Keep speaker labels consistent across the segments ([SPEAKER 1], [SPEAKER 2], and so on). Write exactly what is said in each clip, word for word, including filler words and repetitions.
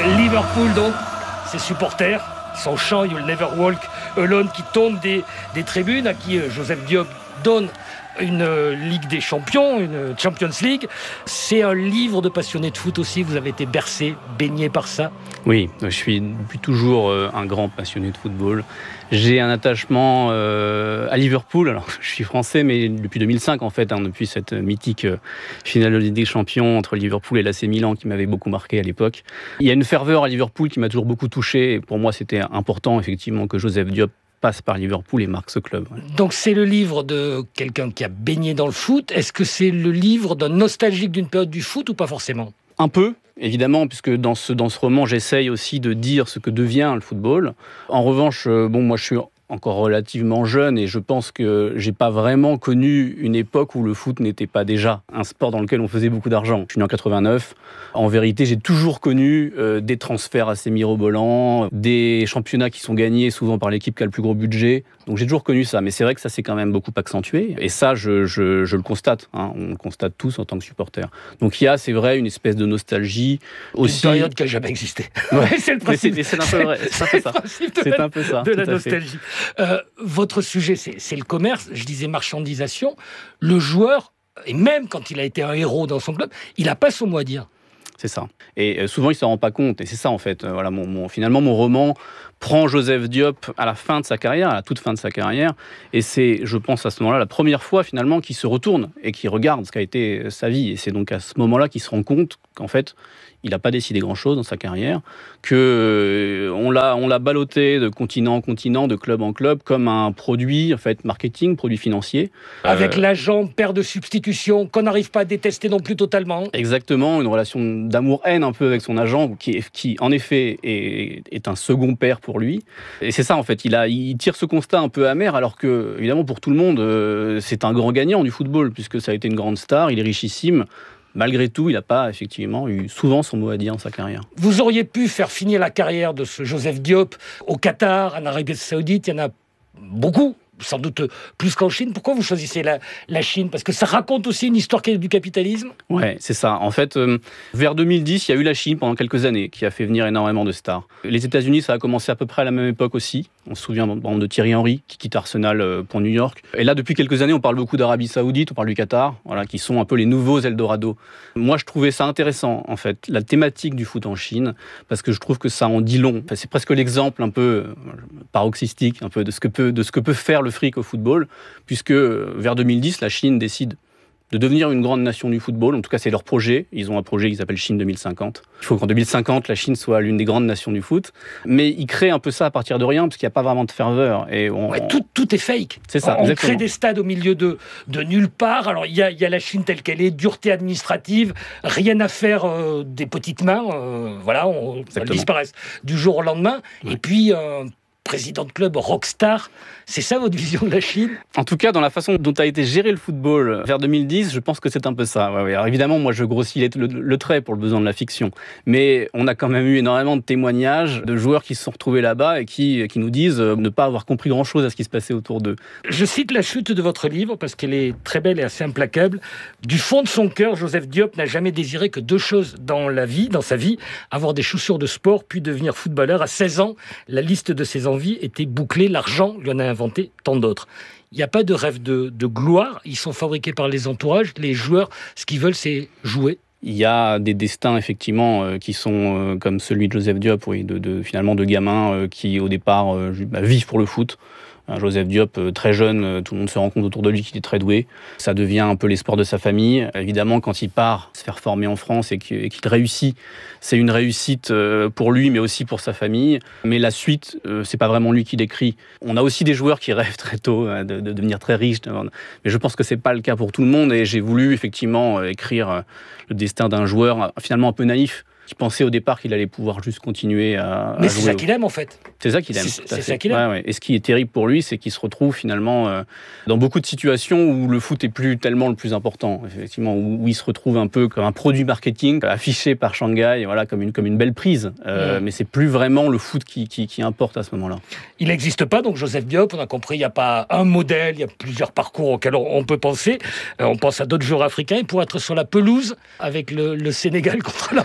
[SPEAKER 1] Liverpool donc, ses supporters, son chant You'll Never Walk Alone qui tombe des, des tribunes, à qui Joseph Diop donne une euh, Ligue des Champions, une Champions League. C'est un livre de passionnés de foot aussi, vous avez été bercé, baigné par ça.
[SPEAKER 2] Oui, je suis depuis toujours euh, un grand passionné de football. J'ai un attachement euh, à Liverpool, alors je suis français, mais depuis deux mille cinq en fait, hein, depuis cette mythique euh, finale de Ligue des Champions entre Liverpool et l'A C Milan qui m'avait beaucoup marqué à l'époque. Il y a une ferveur à Liverpool qui m'a toujours beaucoup touché, et pour moi c'était important effectivement que Joseph Diop passe par Liverpool et marque ce club. Ouais.
[SPEAKER 1] Donc c'est le livre de quelqu'un qui a baigné dans le foot. Est-ce que c'est le livre d'un nostalgique d'une période du foot ou pas forcément ?
[SPEAKER 2] Un peu, évidemment, puisque dans ce, dans ce roman, j'essaye aussi de dire ce que devient le football. En revanche, euh, bon, moi je suis encore relativement jeune et je pense que j'ai pas vraiment connu une époque où le foot n'était pas déjà un sport dans lequel on faisait beaucoup d'argent. Je suis né en quatre-vingt-neuf. En vérité, j'ai toujours connu euh, des transferts assez mirobolants, des championnats qui sont gagnés souvent par l'équipe qui a le plus gros budget. Donc j'ai toujours connu ça, mais c'est vrai que ça s'est quand même beaucoup accentué. Et ça, je, je, je le constate. Hein. On le constate tous en tant que supporters. Donc il y a, c'est vrai, une espèce de nostalgie aussi.
[SPEAKER 1] Une période qui n'a jamais existé.
[SPEAKER 2] Ouais.
[SPEAKER 1] c'est le principe.
[SPEAKER 2] Mais c'est, c'est un peu vrai. C'est un peu ça.
[SPEAKER 1] C'est
[SPEAKER 2] C'est un peu ça.
[SPEAKER 1] De la nostalgie. Euh, votre sujet, c'est, c'est le commerce. Je disais marchandisation. Le joueur, et même quand il a été un héros dans son club, il n'a pas son mot à dire.
[SPEAKER 2] C'est ça. Et souvent, il ne s'en rend pas compte. Et c'est ça, en fait. Voilà, mon, mon, finalement, mon roman prend Joseph Diop à la fin de sa carrière, à la toute fin de sa carrière. Et c'est, je pense, à ce moment-là, la première fois, finalement, qu'il se retourne et qu'il regarde ce qu'a été sa vie. Et c'est donc à ce moment-là qu'il se rend compte qu'en fait, il n'a pas décidé grand-chose dans sa carrière, qu'on euh, l'a, on l'a ballotté de continent en continent, de club en club, comme un produit, en fait, marketing, produit financier.
[SPEAKER 1] Avec
[SPEAKER 2] euh,
[SPEAKER 1] l'agent, père de substitution, qu'on n'arrive pas à détester non plus totalement.
[SPEAKER 2] Exactement, une relation d'amour-haine un peu avec son agent, qui, qui en effet, est, est un second père pour lui. Et c'est ça, en fait, il, a, il tire ce constat un peu amer, alors que, évidemment, pour tout le monde, euh, c'est un grand gagnant du football, puisque ça a été une grande star, il est richissime. Malgré tout, il n'a pas effectivement eu souvent son mot à dire dans sa carrière.
[SPEAKER 1] Vous auriez pu faire finir la carrière de ce Joseph Diop au Qatar, en Arabie Saoudite, il y en a beaucoup, sans doute plus qu'en Chine. Pourquoi vous choisissez la, la Chine ? Parce que ça raconte aussi une histoire du capitalisme ?
[SPEAKER 2] Ouais, c'est ça. En fait, euh, vers deux mille dix, il y a eu la Chine pendant quelques années, qui a fait venir énormément de stars. Les États-Unis, ça a commencé à peu près à la même époque aussi. On se souvient de Thierry Henry, qui quitte Arsenal pour New York. Et là, depuis quelques années, on parle beaucoup d'Arabie Saoudite, on parle du Qatar, voilà, qui sont un peu les nouveaux Eldorado. Moi, je trouvais ça intéressant, en fait, la thématique du foot en Chine, parce que je trouve que ça en dit long. Enfin, c'est presque l'exemple un peu euh, paroxystique, un peu de ce que peut, de ce que peut faire le fric au football, puisque vers deux mille dix, la Chine décide de devenir une grande nation du football. En tout cas, c'est leur projet. Ils ont un projet qui s'appelle Chine deux mille cinquante. Il faut qu'en deux mille cinquante, la Chine soit l'une des grandes nations du foot. Mais ils créent un peu ça à partir de rien, parce qu'il n'y a pas vraiment de ferveur. Et on,
[SPEAKER 1] ouais, tout, tout est fake.
[SPEAKER 2] C'est ça,
[SPEAKER 1] on
[SPEAKER 2] exactement.
[SPEAKER 1] crée des stades au milieu de, de nulle part. Alors, il y a, y a la Chine telle qu'elle est, dureté administrative, rien à faire euh, des petites mains. Euh, voilà, on, elles disparaissent du jour au lendemain. Ouais. Et puis... Euh, président de club rockstar, c'est ça votre vision de la Chine ?
[SPEAKER 2] En tout cas, dans la façon dont a été géré le football vers deux mille dix, je pense que c'est un peu ça. Ouais, ouais. Alors évidemment, moi je grossis le, le, le trait pour le besoin de la fiction, mais on a quand même eu énormément de témoignages de joueurs qui se sont retrouvés là-bas et qui, qui nous disent euh, ne pas avoir compris grand-chose à ce qui se passait autour d'eux.
[SPEAKER 1] Je cite la chute de votre livre parce qu'elle est très belle et assez implacable. Du fond de son cœur, Joseph Diop n'a jamais désiré que deux choses dans la vie, dans sa vie, avoir des chaussures de sport puis devenir footballeur. À seize ans, la liste de ses envies était bouclée, l'argent lui en a inventé tant d'autres. Il n'y a pas de rêve de, de gloire, ils sont fabriqués par les entourages, les joueurs, ce qu'ils veulent c'est jouer.
[SPEAKER 2] Il y a des destins effectivement euh, qui sont euh, comme celui de Joseph Diop, oui, de, de, finalement de gamins euh, qui au départ euh, bah, vivent pour le foot. Joseph Diop, très jeune, tout le monde se rend compte autour de lui qu'il est très doué. Ça devient un peu l'espoir de sa famille. Évidemment, quand il part se faire former en France et qu'il réussit, c'est une réussite pour lui, mais aussi pour sa famille. Mais la suite, c'est pas vraiment lui qui l'écrit. On a aussi des joueurs qui rêvent très tôt de, de devenir très riches. Mais je pense que c'est pas le cas pour tout le monde. Et j'ai voulu effectivement écrire le destin d'un joueur finalement un peu naïf, qui pensait au départ qu'il allait pouvoir juste continuer à,
[SPEAKER 1] Mais
[SPEAKER 2] à
[SPEAKER 1] c'est
[SPEAKER 2] jouer.
[SPEAKER 1] ça qu'il aime en fait.
[SPEAKER 2] C'est ça qu'il aime.
[SPEAKER 1] C'est, c'est ça qu'il aime.
[SPEAKER 2] Ouais, ouais. Et ce qui est terrible pour lui, c'est qu'il se retrouve finalement euh, dans beaucoup de situations où le foot est plus tellement le plus important. Effectivement, où, où il se retrouve un peu comme un produit marketing affiché par Shanghai, voilà, comme une comme une belle prise. Euh, mmh. Mais c'est plus vraiment le foot qui, qui qui importe à ce moment-là.
[SPEAKER 1] Il n'existe pas donc Joseph Diop. On a compris, il n'y a pas un modèle, il y a plusieurs parcours auxquels on, on peut penser. Euh, on pense à d'autres joueurs africains. Il pourrait être sur la pelouse avec le, le Sénégal contre la France dans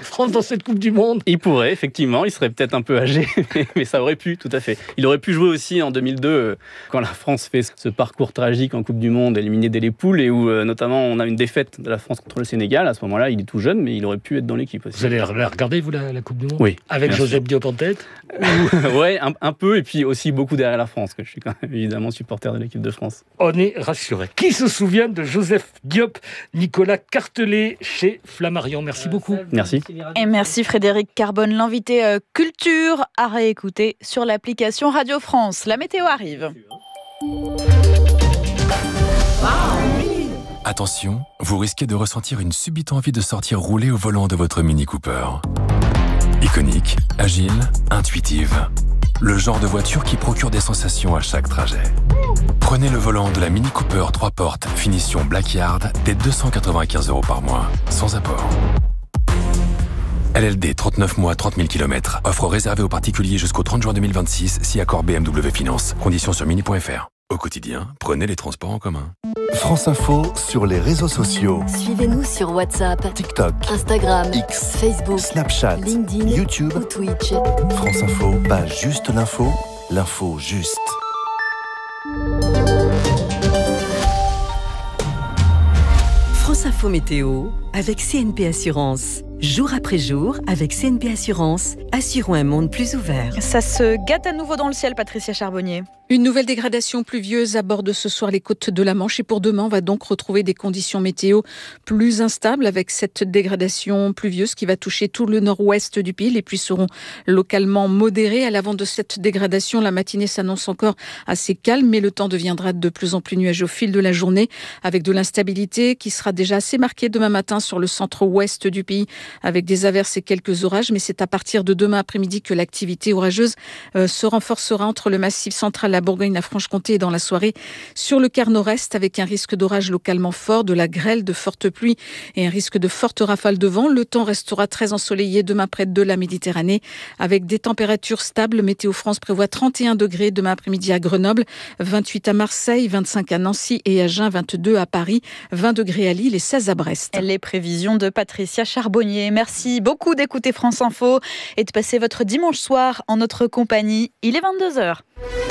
[SPEAKER 1] cette Coupe du Monde.
[SPEAKER 2] Il pourrait, effectivement. Il serait peut-être un peu âgé, mais ça aurait pu, tout à fait. Il aurait pu jouer aussi en deux mille deux, quand la France fait ce parcours tragique en Coupe du Monde, éliminé dès les poules, et où notamment on a une défaite de la France contre le Sénégal. À ce moment-là, il est tout jeune, mais il aurait pu être dans l'équipe aussi.
[SPEAKER 1] Vous allez la regarder, vous, la, la Coupe du Monde ?
[SPEAKER 2] Oui.
[SPEAKER 1] Avec Joseph Diop en tête ?
[SPEAKER 2] Ouais, un, un peu, et puis aussi beaucoup derrière la France, que je suis quand même évidemment supporter de l'équipe de France.
[SPEAKER 1] On est rassuré. Qui se souvient de Joseph Diop ? Nicolas Cartelet chez Flammarion. Merci beaucoup.
[SPEAKER 2] Merci.
[SPEAKER 3] Et merci Frédéric Carbone, l'invité euh, culture à réécouter sur l'application Radio France. La météo arrive.
[SPEAKER 4] Attention, vous risquez de ressentir une subite envie de sortir rouler au volant de votre Mini Cooper. Iconique, agile, intuitive. Le genre de voiture qui procure des sensations à chaque trajet. Prenez le volant de la Mini Cooper trois portes, finition Blackyard, dès deux cent quatre-vingt-quinze euros par mois, sans apport. L L D, trente-neuf mois, trente mille kilomètres. Offre réservée aux particuliers jusqu'au trente juin deux mille vingt-six, si accord B M W Finance. Conditions sur mini point f r. Au quotidien, prenez les transports en commun.
[SPEAKER 5] France Info sur les réseaux sociaux.
[SPEAKER 6] Suivez-nous sur WhatsApp,
[SPEAKER 5] TikTok,
[SPEAKER 6] Instagram,
[SPEAKER 5] X,
[SPEAKER 6] Facebook,
[SPEAKER 5] Snapchat,
[SPEAKER 6] LinkedIn,
[SPEAKER 5] YouTube
[SPEAKER 6] ou Twitch.
[SPEAKER 5] France Info, pas juste l'info, l'info juste.
[SPEAKER 7] France Info Météo avec C N P Assurance. Jour après jour, avec C N P Assurance, assurons un monde plus ouvert.
[SPEAKER 3] Ça se gâte à nouveau dans le ciel, Patricia Charbonnier.
[SPEAKER 8] Une nouvelle dégradation pluvieuse aborde ce soir les côtes de la Manche et pour demain, on va donc retrouver des conditions météo plus instables avec cette dégradation pluvieuse qui va toucher tout le nord-ouest du pays. Les pluies seront localement modérées. À l'avant de cette dégradation, la matinée s'annonce encore assez calme, mais le temps deviendra de plus en plus nuageux au fil de la journée avec de l'instabilité qui sera déjà assez marquée demain matin sur le centre-ouest du pays avec des averses et quelques orages. Mais c'est à partir de demain après-midi que l'activité orageuse euh, se renforcera entre le massif central, la Bourgogne, la Franche-Comté et dans la soirée sur le quart nord-est avec un risque d'orage localement fort, de la grêle, de fortes pluies et un risque de fortes rafales de vent. Le temps restera très ensoleillé demain près de la Méditerranée avec des températures stables. Météo France prévoit trente et un degrés demain après-midi à Grenoble, vingt-huit à Marseille, vingt-cinq à Nancy et à Agen, vingt-deux à Paris, vingt degrés à Lille et seize à Brest.
[SPEAKER 3] Les prévisions de Patricia Charbonnier. Merci beaucoup d'écouter France Info et de passer votre dimanche soir en notre compagnie. Il est vingt-deux heures.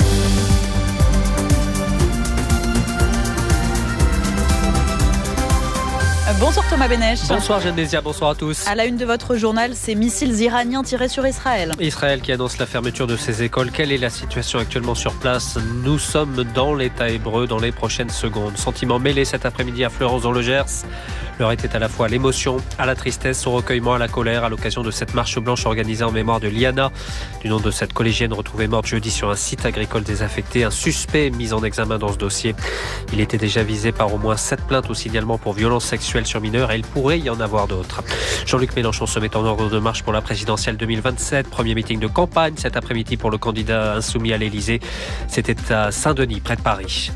[SPEAKER 3] Bonsoir Thomas Benech.
[SPEAKER 9] Bonsoir Genesia, bonsoir à tous.
[SPEAKER 3] À la une de votre journal, ces missiles iraniens tirés sur Israël.
[SPEAKER 9] Israël qui annonce la fermeture de ses écoles. Quelle est la situation actuellement sur place ? Nous sommes dans l'État hébreu dans les prochaines secondes. Sentiment mêlé cet après-midi à Fleurance dans le Gers. L'heure était à la fois à l'émotion, à la tristesse, au recueillement, à la colère, à l'occasion de cette marche blanche organisée en mémoire de Liana, du nom de cette collégienne retrouvée morte jeudi sur un site agricole désaffecté. Un suspect mis en examen dans ce dossier. Il était déjà visé par au moins sept plaintes au signalement pour violences sexuelles sur mineurs et il pourrait y en avoir d'autres. Jean-Luc Mélenchon se met en ordre de marche pour la présidentielle deux mille vingt-sept. Premier meeting de campagne cet après-midi pour le candidat insoumis à l'Élysée. C'était à Saint-Denis, près de Paris.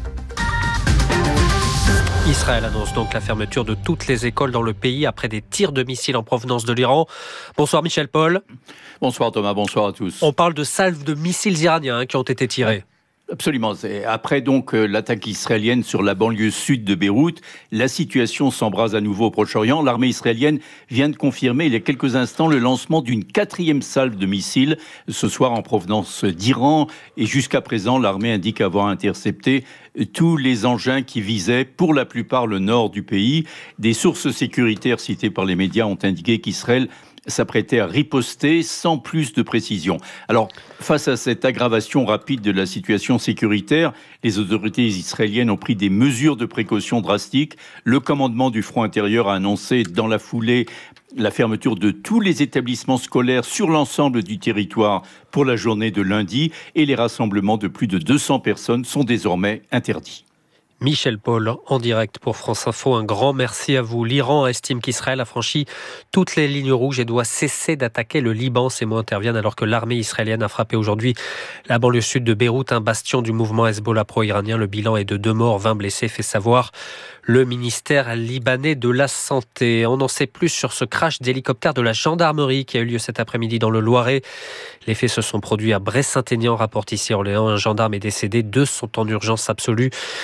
[SPEAKER 9] Israël annonce donc la fermeture de toutes les écoles dans le pays après des tirs de missiles en provenance de l'Iran. Bonsoir Michel Paul.
[SPEAKER 10] Bonsoir Thomas, bonsoir à tous.
[SPEAKER 9] On parle de salves de missiles iraniens hein, qui ont été tirés.
[SPEAKER 10] Absolument. Après donc euh, l'attaque israélienne sur la banlieue sud de Beyrouth, la situation s'embrase à nouveau au Proche-Orient. L'armée israélienne vient de confirmer il y a quelques instants le lancement d'une quatrième salve de missiles, ce soir en provenance d'Iran. Et jusqu'à présent, l'armée indique avoir intercepté tous les engins qui visaient pour la plupart le nord du pays. Des sources sécuritaires citées par les médias ont indiqué qu'Israël s'apprêtait à riposter sans plus de précision. Alors, face à cette aggravation rapide de la situation sécuritaire, les autorités israéliennes ont pris des mesures de précaution drastiques. Le commandement du front intérieur a annoncé dans la foulée la fermeture de tous les établissements scolaires sur l'ensemble du territoire pour la journée de lundi et les rassemblements de plus de deux cents personnes sont désormais interdits.
[SPEAKER 9] Michel Paul, en direct pour France Info, un grand merci à vous. L'Iran estime qu'Israël a franchi toutes les lignes rouges et doit cesser d'attaquer le Liban. Ces mots interviennent alors que l'armée israélienne a frappé aujourd'hui la banlieue sud de Beyrouth, un bastion du mouvement Hezbollah pro-iranien. Le bilan est de deux morts, vingt blessés, fait savoir le ministère libanais de la Santé. On en sait plus sur ce crash d'hélicoptère de la gendarmerie qui a eu lieu cet après-midi dans le Loiret. Les faits se sont produits à Brest-Saint-Aignan, rapporte ici Orléans. Un gendarme est décédé, deux sont en urgence absolue, a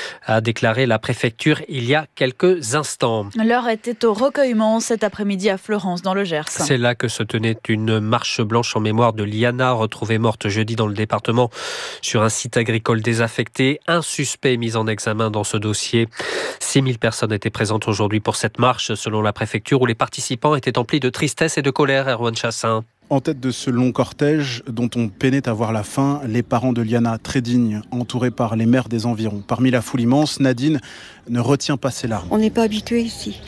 [SPEAKER 9] déclaré la préfecture il y a quelques instants.
[SPEAKER 3] L'heure était au recueillement cet après-midi à Fleurance, dans le Gers.
[SPEAKER 9] C'est là que se tenait une marche blanche en mémoire de Liana, retrouvée morte jeudi dans le département sur un site agricole désaffecté. Un suspect mis en examen dans ce dossier. six mille personnes étaient présentes aujourd'hui pour cette marche, selon la préfecture, où les participants étaient emplis de tristesse et de colère. Erwan Chassin.
[SPEAKER 11] En tête de ce long cortège dont on peinait à voir la fin, les parents de Liana, très dignes, entourés par les maires des environs. Parmi la foule immense, Nadine ne retient pas ses larmes.
[SPEAKER 12] On n'est pas habitué ici.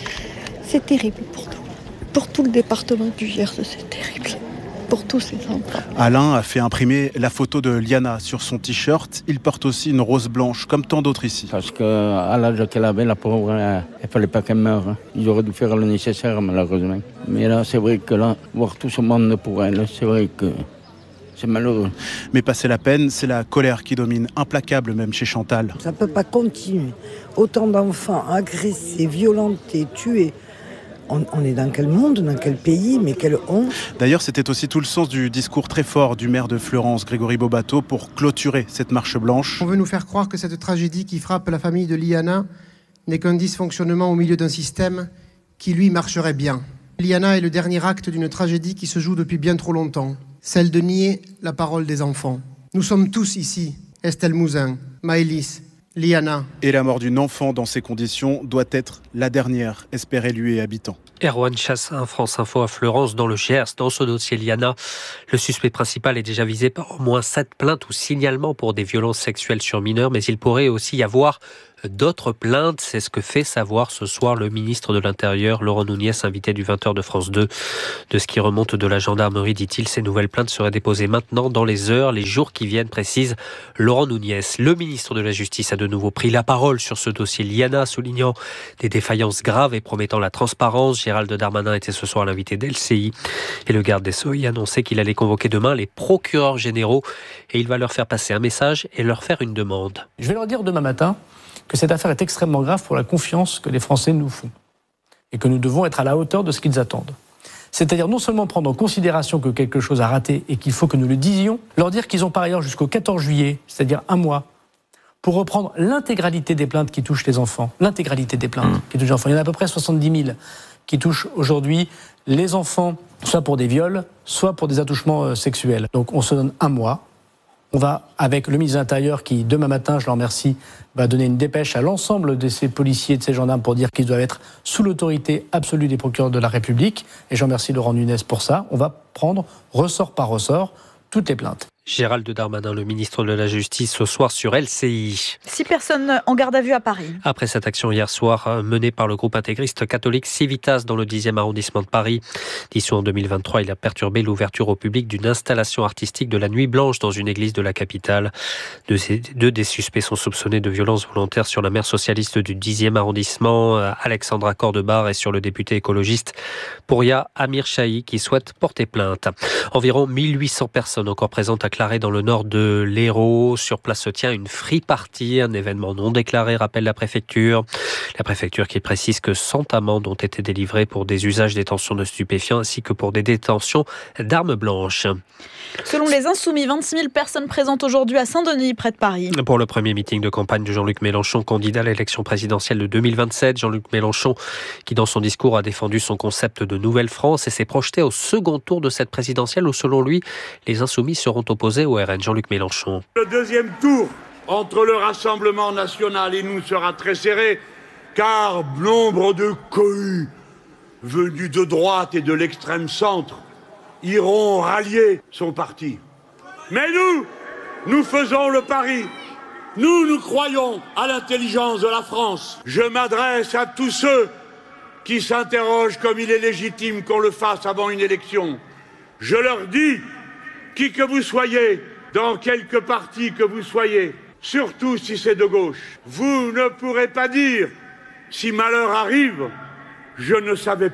[SPEAKER 12] C'est terrible pour nous. Pour tout le département du Gers, c'est terrible. Pour tous ces enfants.
[SPEAKER 11] Alain a fait imprimer la photo de Liana sur son t-shirt. Il porte aussi une rose blanche, comme tant d'autres ici.
[SPEAKER 13] Parce qu'à l'âge qu'elle avait, la pauvre, il ne fallait pas qu'elle meure. Ils auraient dû faire le nécessaire, malheureusement. Mais là, c'est vrai que là, voir tout ce monde pour elle, c'est vrai que c'est malheureux.
[SPEAKER 11] Mais passer la peine, c'est la colère qui domine, implacable même chez Chantal.
[SPEAKER 14] Ça ne peut pas continuer. Autant d'enfants agressés, violentés, tués. On, on est dans quel monde, dans quel pays, mais quelle honte.
[SPEAKER 11] D'ailleurs, c'était aussi tout le sens du discours très fort du maire de Fleurance, Grégory Bobato, pour clôturer cette marche blanche.
[SPEAKER 15] On veut nous faire croire que cette tragédie qui frappe la famille de Liana n'est qu'un dysfonctionnement au milieu d'un système qui, lui, marcherait bien. Liana est le dernier acte d'une tragédie qui se joue depuis bien trop longtemps, celle de nier la parole des enfants. Nous sommes tous ici, Estelle Mouzin, Maëlys, Liana.
[SPEAKER 11] Et la mort d'une enfant dans ces conditions doit être la dernière, espère élu et habitant.
[SPEAKER 9] Erwan Chassin, France Info à Fleurance, dans le Gers. Dans ce dossier Liana, le suspect principal est déjà visé par au moins sept plaintes ou signalements pour des violences sexuelles sur mineurs, mais il pourrait aussi y avoir d'autres plaintes. C'est ce que fait savoir ce soir le ministre de l'Intérieur, Laurent Nunez, invité du vingt heures de France deux. De ce qui remonte de la gendarmerie, dit-il, ces nouvelles plaintes seraient déposées maintenant dans les heures, les jours qui viennent, précise Laurent Nunez. Le ministre de la Justice a de nouveau pris la parole sur ce dossier Liana, soulignant des défaillances graves et promettant la transparence. Gérald Darmanin était ce soir l'invité d'L C I et le garde des Sceaux y annonçait qu'il allait convoquer demain les procureurs généraux et il va leur faire passer un message et leur faire une demande.
[SPEAKER 16] Je vais leur dire demain matin que cette affaire est extrêmement grave pour la confiance que les Français nous font et que nous devons être à la hauteur de ce qu'ils attendent. C'est-à-dire non seulement prendre en considération que quelque chose a raté et qu'il faut que nous le disions, leur dire qu'ils ont par ailleurs jusqu'au quatorze juillet, c'est-à-dire un mois, pour reprendre l'intégralité des plaintes qui touchent les enfants. L'intégralité des plaintes qui touchent les enfants. Il y en a à peu près soixante-dix mille qui touchent aujourd'hui les enfants, soit pour des viols, soit pour des attouchements sexuels. Donc on se donne un mois. On va, avec le ministre de l'Intérieur qui, demain matin, je le remercie, va donner une dépêche à l'ensemble de ces policiers et de ces gendarmes pour dire qu'ils doivent être sous l'autorité absolue des procureurs de la République. Et je remercie Laurent Nunez pour ça. On va prendre, ressort par ressort, toutes les plaintes.
[SPEAKER 9] Gérald Darmanin, le ministre de la Justice, ce soir sur L C I.
[SPEAKER 3] Six personnes en garde à vue à Paris.
[SPEAKER 9] Après cette action hier soir menée par le groupe intégriste catholique Civitas dans le dixième arrondissement de Paris. Dissous en deux mille vingt-trois, il a perturbé l'ouverture au public d'une installation artistique de la Nuit Blanche dans une église de la capitale. Deux, deux des suspects sont soupçonnés de violences volontaires sur la maire socialiste du dixième arrondissement, Alexandra Cordebar, et sur le député écologiste Pouria Amir Chahi, qui souhaite porter plainte. Environ mille huit cents personnes encore présentes à Claré dans le nord de l'Hérault. Sur place se tient une free party, un événement non déclaré, rappelle la préfecture. La préfecture qui précise que cent amendes ont été délivrées pour des usages détention de stupéfiants ainsi que pour des détentions d'armes blanches.
[SPEAKER 3] Selon les Insoumis, vingt-six mille personnes présentes aujourd'hui à Saint-Denis, près de Paris.
[SPEAKER 9] Pour le premier meeting de campagne de Jean-Luc Mélenchon, candidat à l'élection présidentielle de deux mille vingt-sept, Jean-Luc Mélenchon, qui dans son discours a défendu son concept de Nouvelle France et s'est projeté au second tour de cette présidentielle où, selon lui, les Insoumis seront opposés au R N. Jean-Luc Mélenchon.
[SPEAKER 17] Le deuxième tour entre le Rassemblement national et nous sera très serré, car nombre de cohus venus de droite et de l'extrême centre iront rallier son parti. Mais nous, nous faisons le pari. Nous, nous croyons à l'intelligence de la France. Je m'adresse à tous ceux qui s'interrogent comme il est légitime qu'on le fasse avant une élection. Je leur dis, qui que vous soyez, dans quelque parti que vous soyez, surtout si c'est de gauche, vous ne pourrez pas dire, si malheur arrive, je ne savais pas.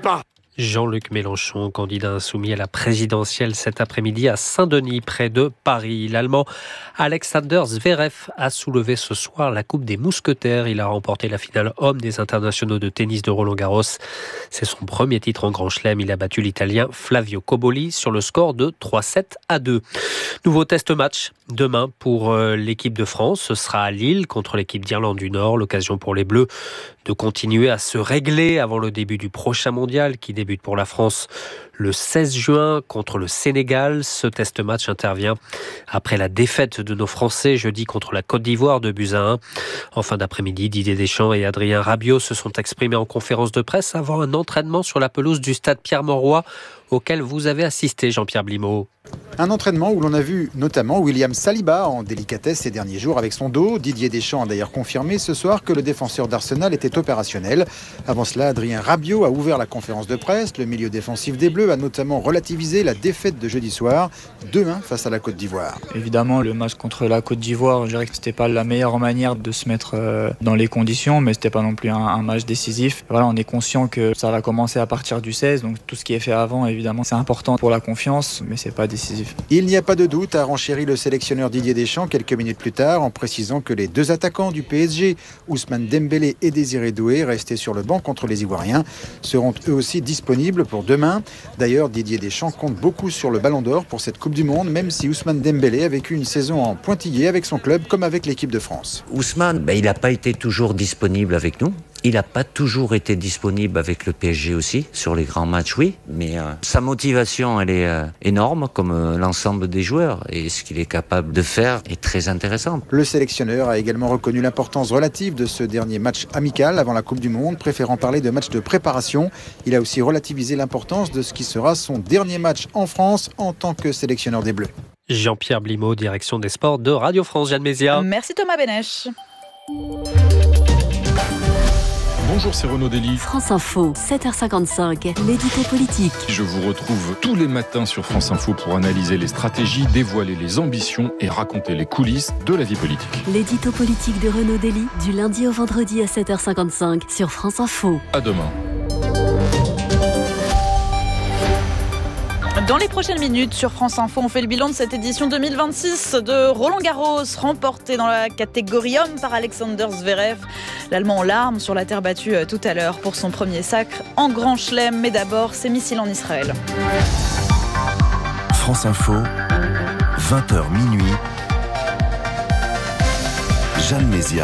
[SPEAKER 9] Jean-Luc Mélenchon, candidat insoumis à la présidentielle cet après-midi à Saint-Denis, près de Paris. L'Allemand Alexander Zverev a soulevé ce soir la Coupe des Mousquetaires. Il a remporté la finale homme des internationaux de tennis de Roland-Garros. C'est son premier titre en Grand Chelem. Il a battu l'Italien Flavio Cobolli sur le score de trois sept à deux. Nouveau test match demain pour l'équipe de France. Ce sera à Lille contre l'équipe d'Irlande du Nord. L'occasion pour les Bleus de continuer à se régler avant le début du prochain mondial qui débute pour la France le seize juin contre le Sénégal. Ce test match intervient après la défaite de nos Français jeudi contre la Côte d'Ivoire de buts à un. En fin d'après-midi, Didier Deschamps et Adrien Rabiot se sont exprimés en conférence de presse avant un entraînement sur la pelouse du stade Pierre-Mauroy auquel vous avez assisté, Jean-Pierre Blimaud.
[SPEAKER 18] Un entraînement où l'on a vu notamment William Saliba en délicatesse ces derniers jours avec son dos. Didier Deschamps a d'ailleurs confirmé ce soir que le défenseur d'Arsenal était opérationnel. Avant cela, Adrien Rabiot a ouvert la conférence de presse. Le milieu défensif des Bleus a notamment relativisé la défaite de jeudi soir, deux un face à la Côte d'Ivoire.
[SPEAKER 19] Évidemment, le match contre la Côte d'Ivoire, je dirais que c'était pas la meilleure manière de se mettre dans les conditions, mais c'était pas non plus un, un match décisif. Voilà, on est conscient que ça va commencer à partir du seize, donc tout ce qui est fait avant, évidemment, c'est important pour la confiance, mais c'est pas décisif.
[SPEAKER 18] Il n'y a pas de doute, a renchéri le sélectionneur Didier Deschamps quelques minutes plus tard en précisant que les deux attaquants du P S G, Ousmane Dembélé et Désiré Doué, restés sur le banc contre les Ivoiriens, seront eux aussi disponibles pour demain. D'ailleurs, Didier Deschamps compte beaucoup sur le Ballon d'Or pour cette Coupe du Monde, même si Ousmane Dembélé a vécu une saison en pointillé avec son club comme avec l'équipe de France.
[SPEAKER 20] Ousmane, ben, il n'a pas été toujours disponible avec nous. Il n'a pas toujours été disponible avec le P S G aussi, sur les grands matchs, oui. Mais euh, sa motivation, elle est euh, énorme, comme euh, l'ensemble des joueurs. Et ce qu'il est capable de faire est très intéressant.
[SPEAKER 18] Le sélectionneur a également reconnu l'importance relative de ce dernier match amical avant la Coupe du Monde, préférant parler de match de préparation. Il a aussi relativisé l'importance de ce qui sera son dernier match en France en tant que sélectionneur des Bleus.
[SPEAKER 9] Jean-Pierre Blimaud, direction des sports de Radio France, Jeanne Mézia.
[SPEAKER 3] Merci Thomas Benech.
[SPEAKER 21] Bonjour, c'est Renaud Dely.
[SPEAKER 6] France Info, sept heures cinquante-cinq, l'édito politique.
[SPEAKER 21] Je vous retrouve tous les matins sur France Info pour analyser les stratégies, dévoiler les ambitions et raconter les coulisses de la vie politique.
[SPEAKER 6] L'édito politique de Renaud Dely, du lundi au vendredi à sept heures cinquante-cinq sur France Info.
[SPEAKER 21] À demain.
[SPEAKER 3] Dans les prochaines minutes sur France Info, on fait le bilan de cette édition deux mille vingt-six de Roland-Garros, remportée dans la catégorie homme par Alexander Zverev. L'Allemand en larmes sur la terre battue tout à l'heure pour son premier sacre en Grand Chelem. Mais d'abord, ces missiles en Israël.
[SPEAKER 5] France Info, vingt heures minuit. Jeanne Mézia.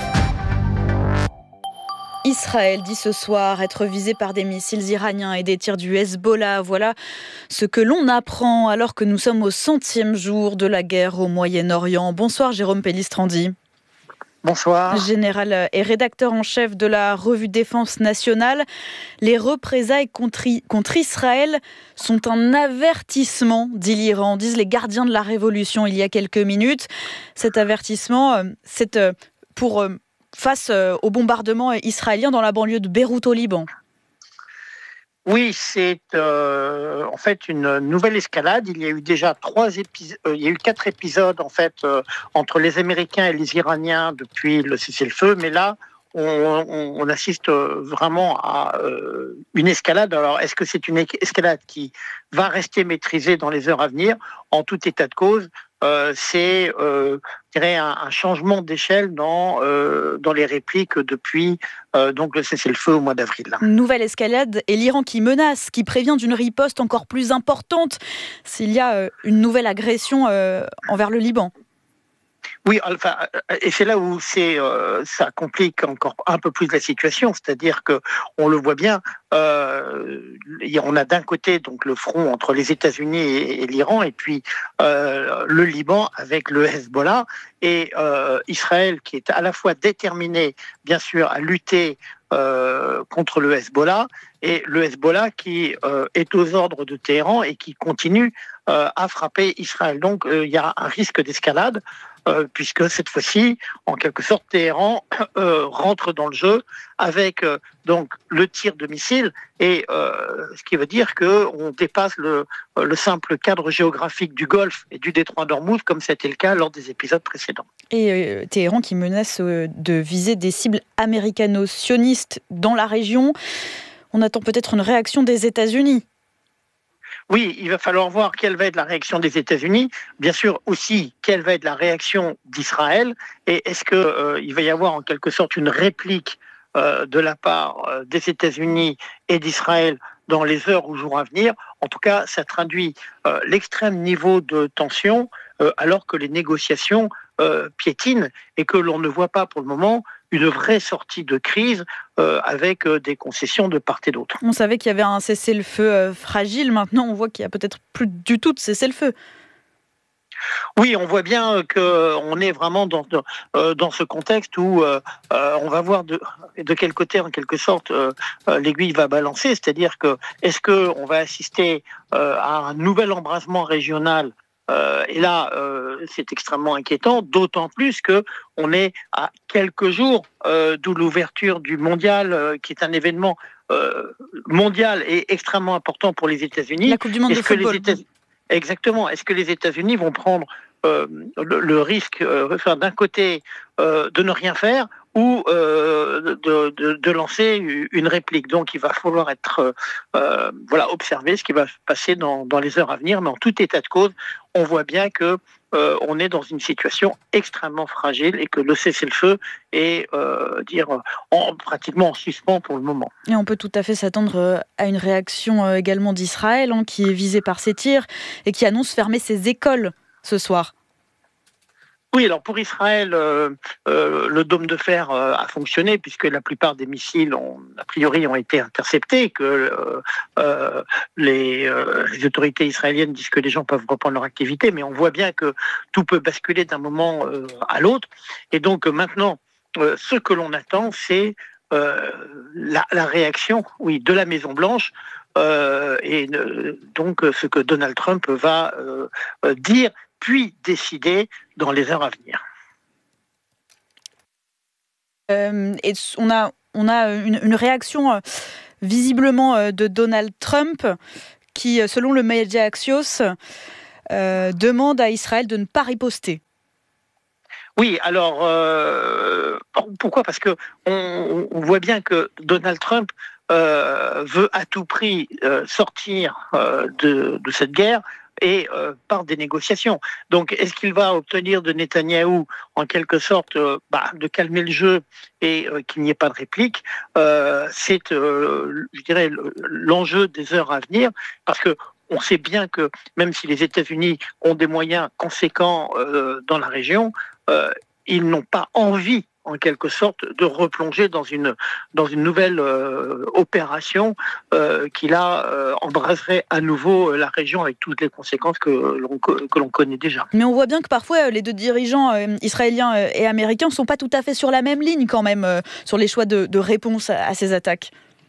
[SPEAKER 3] Israël dit ce soir être visé par des missiles iraniens et des tirs du Hezbollah. Voilà ce que l'on apprend alors que nous sommes au centième jour de la guerre au Moyen-Orient. Bonsoir Jérôme Pellistrandi.
[SPEAKER 22] Bonsoir.
[SPEAKER 3] Général et rédacteur en chef de la revue Défense nationale. Les représailles contre, contre Israël sont un avertissement, dit l'Iran, disent les gardiens de la révolution il y a quelques minutes. Cet avertissement, c'est pour... face au bombardement israélien dans la banlieue de Beyrouth au Liban.
[SPEAKER 22] Oui, c'est euh, en fait une nouvelle escalade. Il y a eu déjà trois épisodes, euh, il y a eu quatre épisodes en fait euh, entre les Américains et les Iraniens depuis le cessez-le-feu, mais là on, on, on assiste vraiment à euh, une escalade. Alors, est-ce que c'est une escalade qui va rester maîtrisée dans les heures à venir? En tout état de cause, Euh, c'est euh, je dirais un, un changement d'échelle dans, euh, dans les répliques depuis euh, donc le cessez-le-feu au mois d'avril.
[SPEAKER 3] Nouvelle escalade et l'Iran qui menace, qui prévient d'une riposte encore plus importante s'il y a euh, une nouvelle agression euh, envers le Liban.
[SPEAKER 22] Oui, enfin, et c'est là où c'est, euh, ça complique encore un peu plus la situation, c'est-à-dire que on le voit bien, euh, on a d'un côté donc le front entre les États-Unis et, et l'Iran, et puis euh, le Liban avec le Hezbollah, et euh, Israël qui est à la fois déterminé, bien sûr, à lutter euh, contre le Hezbollah, et le Hezbollah qui euh, est aux ordres de Téhéran et qui continue euh, à frapper Israël. Donc euh, il y a un risque d'escalade. Euh, puisque cette fois-ci, en quelque sorte, Téhéran euh, rentre dans le jeu avec euh, donc le tir de missiles, et euh, ce qui veut dire qu'on dépasse le, le simple cadre géographique du Golfe et du détroit d'Ormuz, comme c'était le cas lors des épisodes précédents.
[SPEAKER 3] Et euh, Téhéran qui menace euh, de viser des cibles américano-sionistes dans la région. On attend peut-être une réaction des États-Unis.
[SPEAKER 22] Oui, il va falloir voir quelle va être la réaction des États-Unis. Bien sûr aussi, quelle va être la réaction d'Israël. Et est-ce qu'il euh, va y avoir en quelque sorte une réplique euh, de la part euh, des États-Unis et d'Israël dans les heures ou jours à venir? En tout cas, ça traduit euh, l'extrême niveau de tension euh, alors que les négociations euh, piétinent et que l'on ne voit pas pour le moment une vraie sortie de crise euh, avec euh, des concessions de part et d'autre.
[SPEAKER 3] On savait qu'il y avait un cessez-le-feu euh, fragile. Maintenant, on voit qu'il n'y a peut-être plus du tout de cessez-le-feu.
[SPEAKER 22] Oui, on voit bien qu'on est vraiment dans, dans ce contexte où euh, on va voir de, de quel côté, en quelque sorte, euh, l'aiguille va balancer. C'est-à-dire que est-ce qu'on va assister euh, à un nouvel embrasement régional? Euh, et là, euh, c'est extrêmement inquiétant, d'autant plus qu'on est à quelques jours euh, d'où l'ouverture du mondial, euh, qui est un événement euh, mondial et extrêmement important pour les États-Unis.
[SPEAKER 3] La Coupe du Monde
[SPEAKER 22] Est-ce
[SPEAKER 3] de football.
[SPEAKER 22] Les États- Exactement. Est-ce que les États-Unis vont prendre euh, le, le risque, euh, enfin, d'un côté, euh, de ne rien faire ou euh, de, de, de lancer une réplique? Donc, il va falloir être, euh, voilà, observer ce qui va se passer dans, dans les heures à venir. Mais en tout état de cause, on voit bien que euh, on est dans une situation extrêmement fragile et que le cessez-le-feu est euh, dire en, pratiquement en suspens pour le moment.
[SPEAKER 3] Et on peut tout à fait s'attendre à une réaction également d'Israël, hein, qui est visé par ces tirs et qui annonce fermer ses écoles ce soir.
[SPEAKER 22] Oui, alors pour Israël, euh, euh, le dôme de fer euh, a fonctionné puisque la plupart des missiles, ont, a priori, ont été interceptés, que euh, euh, les, euh, les autorités israéliennes disent que les gens peuvent reprendre leur activité, mais on voit bien que tout peut basculer d'un moment euh, à l'autre. Et donc maintenant, euh, ce que l'on attend, c'est euh, la, la réaction, oui, de la Maison-Blanche. Euh, et euh, donc ce que Donald Trump va euh, dire puis décider dans les heures à venir.
[SPEAKER 3] Euh, et on a, on a une, une réaction euh, visiblement euh, de Donald Trump qui, selon le média Axios, euh, demande à Israël de ne pas riposter.
[SPEAKER 22] Oui, alors euh, pourquoi? Parce que on, on voit bien que Donald Trump euh, veut à tout prix euh, sortir euh, de, de cette guerre et euh, par des négociations. Donc, est-ce qu'il va obtenir de Netanyahou, en quelque sorte, euh, bah, de calmer le jeu et euh, qu'il n'y ait pas de réplique? euh, C'est, euh, je dirais, l'enjeu des heures à venir, parce que on sait bien que même si les États-Unis ont des moyens conséquents euh, dans la région, euh, ils n'ont pas envie, en quelque sorte, de replonger dans une, dans une nouvelle euh, opération euh, qui, là, euh, embraserait à nouveau euh, la région avec toutes les conséquences que l'on, que l'on connaît déjà.
[SPEAKER 3] Mais on voit bien que parfois, les deux dirigeants euh, israéliens et américains ne sont pas tout à fait sur la même ligne, quand même, euh, sur les choix de, de réponse à, à ces attaques.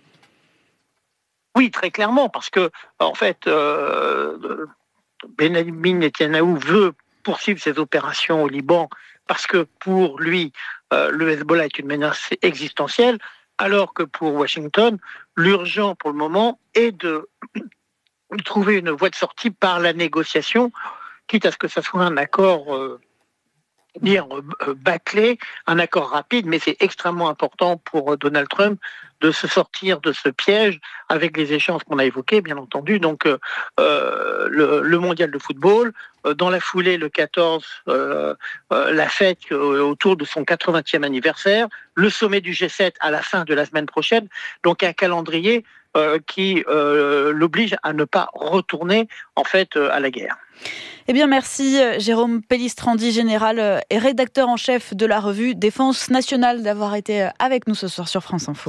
[SPEAKER 22] Oui, très clairement, parce que, en fait, euh, Benjamin Netanyahou veut poursuivre ses opérations au Liban parce que pour lui, euh, le Hezbollah est une menace existentielle, alors que pour Washington, l'urgent pour le moment est de trouver une voie de sortie par la négociation, quitte à ce que ça soit un accord euh, dire euh, bâclé, un accord rapide, mais c'est extrêmement important pour Donald Trump de se sortir de ce piège avec les échéances qu'on a évoquées, bien entendu. Donc, euh, euh, le, le mondial de football, euh, dans la foulée, le quatorze, euh, euh, la fête euh, autour de son quatre-vingtième anniversaire, le sommet du G sept à la fin de la semaine prochaine. Donc, un calendrier euh, qui euh, l'oblige à ne pas retourner, en fait, euh, à la guerre.
[SPEAKER 3] Eh bien, merci Jérôme Pellistrandi, général et rédacteur en chef de la revue Défense nationale, d'avoir été avec nous ce soir sur France Info.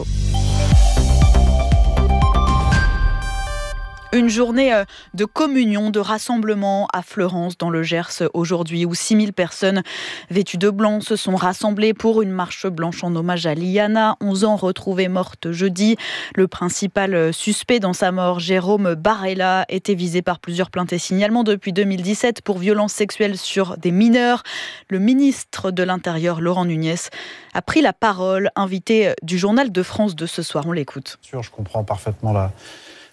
[SPEAKER 3] Une journée de communion, de rassemblement à Fleurance dans le Gers aujourd'hui, où six mille personnes vêtues de blanc se sont rassemblées pour une marche blanche en hommage à Liana, onze ans, retrouvée morte jeudi. Le principal suspect dans sa mort, Jérôme Barella, était visé par plusieurs plaintes et signalements depuis deux mille dix-sept pour violences sexuelles sur des mineurs. Le ministre de l'Intérieur, Laurent Nunez, a pris la parole, invité du journal de France de ce soir. On l'écoute.
[SPEAKER 1] Je comprends parfaitement la...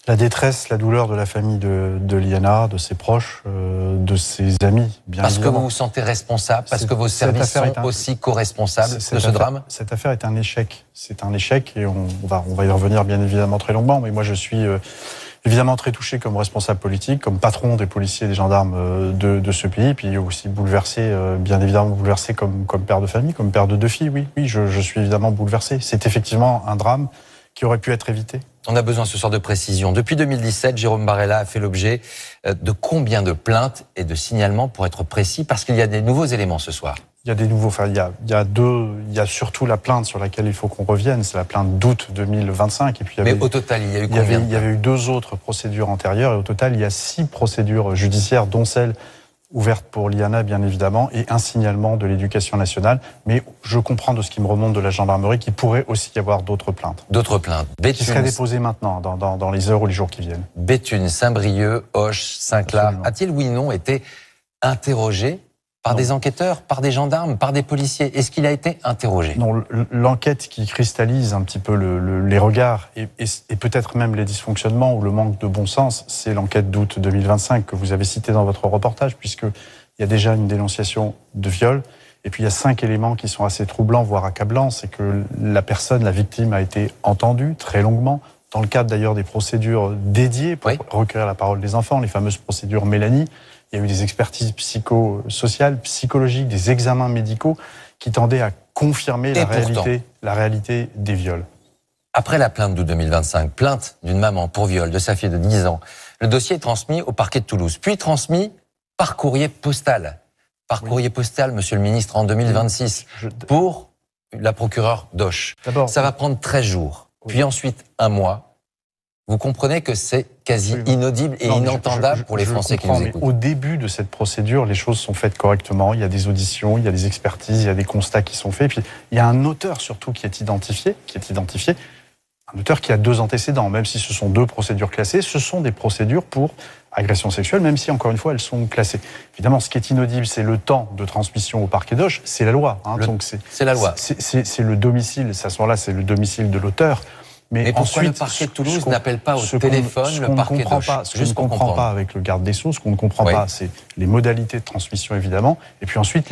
[SPEAKER 11] La détresse, la douleur de la famille de, de Liana, de ses proches, euh, de ses amis, bien
[SPEAKER 1] parce
[SPEAKER 11] évidemment.
[SPEAKER 1] que vous vous sentez responsable, parce que vos services sont un... aussi co-responsables de ce
[SPEAKER 11] affaire,
[SPEAKER 1] drame.
[SPEAKER 11] Cette affaire est un échec. C'est un échec et on, on, va, on va y revenir bien évidemment très longuement. Mais moi, je suis euh, évidemment très touché comme responsable politique, comme patron des policiers et des gendarmes euh, de, de ce pays, puis aussi bouleversé, euh, bien évidemment bouleversé comme, comme père de famille, comme père de deux filles. Oui, oui, je, je suis évidemment bouleversé. C'est effectivement un drame qui aurait pu être évité.
[SPEAKER 1] On a besoin ce soir de précision. Depuis deux mille dix-sept, Jérôme Barella a fait l'objet de combien de plaintes et de signalements, pour être précis, parce qu'il y a des nouveaux éléments ce soir.
[SPEAKER 11] Il y a des nouveaux, enfin, il y a, il y a deux, il y a surtout la plainte sur laquelle il faut qu'on revienne, c'est la plainte d'août deux mille vingt-cinq. Et puis il y avait,
[SPEAKER 1] Mais au total, il y a eu
[SPEAKER 11] il y avait,
[SPEAKER 1] combien
[SPEAKER 11] il y avait eu deux autres procédures antérieures, et au total, il y a six procédures judiciaires, dont celle ouverte pour Liana, bien évidemment, et un signalement de l'Éducation nationale. Mais je comprends de ce qui me remonte de la gendarmerie qu'il pourrait aussi y avoir d'autres plaintes.
[SPEAKER 1] D'autres plaintes. Béthune,
[SPEAKER 11] qui seraient déposées maintenant, dans, dans, dans les heures ou les jours qui viennent.
[SPEAKER 1] Béthune, Saint-Brieuc, Auch, Saint-Clar, a-t-il, oui ou non, été interrogé par non. des enquêteurs, par des gendarmes, par des policiers? Est-ce qu'il a été interrogé?
[SPEAKER 11] Non, l'enquête qui cristallise un petit peu le, le, les regards et, et, et peut-être même les dysfonctionnements ou le manque de bon sens, c'est l'enquête d'août deux mille vingt-cinq que vous avez citée dans votre reportage, puisqu'il y a déjà une dénonciation de viol. Et puis il y a cinq éléments qui sont assez troublants, voire accablants. C'est que la personne, la victime, a été entendue très longuement, dans le cadre d'ailleurs des procédures dédiées pour oui. recueillir la parole des enfants, les fameuses procédures Mélanie. Il y a eu des expertises psychosociales, psychologiques, des examens médicaux qui tendaient à confirmer la réalité, la réalité des viols.
[SPEAKER 1] Après la plainte d'août deux mille vingt-cinq, plainte d'une maman pour viol de sa fille de dix ans, le dossier est transmis au parquet de Toulouse, puis transmis par courrier postal. Par oui. courrier postal, monsieur le ministre, en deux mille vingt-six, Je... pour la procureure d'Auch. Ça va prendre treize jours, oui. puis ensuite un mois. Vous comprenez que c'est quasi oui, inaudible et non, inentendable je, je, pour les Français qui nous écoutent.
[SPEAKER 11] Au début de cette procédure, les choses sont faites correctement. Il y a des auditions, il y a des expertises, il y a des constats qui sont faits. Puis il y a un auteur surtout qui est identifié, qui est identifié, un auteur qui a deux antécédents. Même si ce sont deux procédures classées, ce sont des procédures pour agression sexuelle, même si encore une fois elles sont classées. Évidemment, ce qui est inaudible, c'est le temps de transmission au parquet d'Auch. C'est la loi. Hein,
[SPEAKER 1] le,
[SPEAKER 11] donc c'est,
[SPEAKER 1] c'est la loi.
[SPEAKER 11] C'est, c'est, c'est le domicile. À ce moment-là, c'est le domicile de l'auteur.
[SPEAKER 1] Mais, Mais pourquoi ensuite, le parquet de Toulouse n'appelle pas au téléphone
[SPEAKER 11] ce
[SPEAKER 1] le parquet d'Auch?
[SPEAKER 11] Ce qu'on ne comprend pas avec le garde des Sceaux, ce qu'on ne comprend oui. pas, c'est les modalités de transmission, évidemment. Et puis ensuite,